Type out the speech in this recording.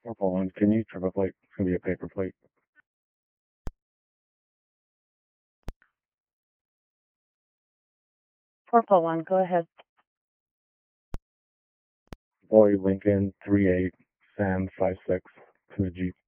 Purple one, can you triple plate? It's gonna be a paper plate. Purple one, go ahead. Boy Lincoln 38 Sam 56 to the Jeep.